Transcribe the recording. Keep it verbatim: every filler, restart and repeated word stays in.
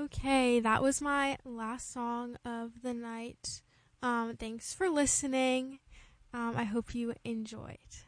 Okay, that was my last song of the night. Um, thanks for listening. Um, I hope you enjoyed.